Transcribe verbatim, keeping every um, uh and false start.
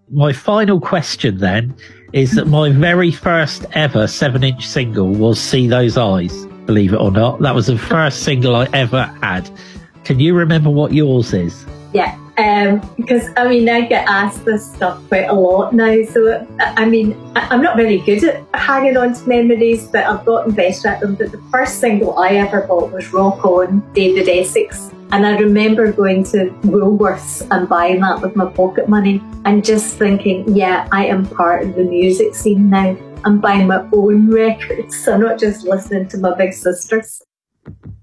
my final question then is that my very first ever seven-inch single was See Those Eyes, believe it or not. That was the first single I ever had. Can you remember what yours is? Yeah, um, because, I mean, I get asked this stuff quite a lot now. So, I mean, I'm not very good at hanging on to memories, but I've gotten better at them. But the first single I ever bought was Rock On, David Essex. And I remember going to Woolworths and buying that with my pocket money and just thinking, yeah, I am part of the music scene now. I'm buying my own records. So I'm not just listening to my big sisters.